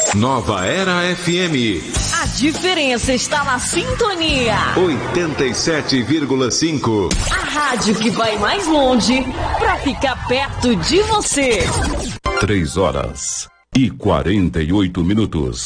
Nova Era FM. A diferença está na sintonia. 87,5. A rádio que vai mais longe para ficar perto de você. 3 horas e 48 minutos.